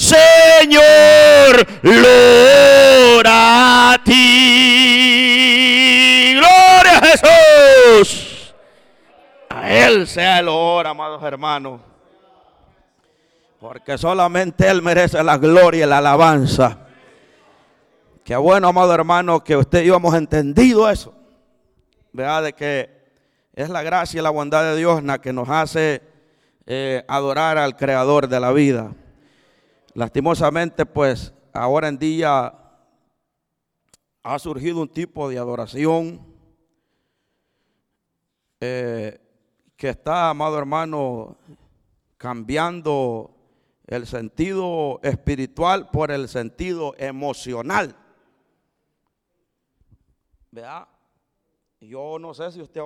Señor, lo ora a ti. Gloria a Jesús. A Él sea el honor, amados hermanos. Porque solamente Él merece la gloria y la alabanza. Qué bueno, amado hermano, que usted y yo hemos entendido eso. ¿Verdad? De que es la gracia y la bondad de Dios la que nos hace adorar al Creador de la vida. Lastimosamente, pues, ahora en día ha surgido un tipo de adoración que está, amado hermano, cambiando el sentido espiritual por el sentido emocional. ¿Verdad? Yo no sé si usted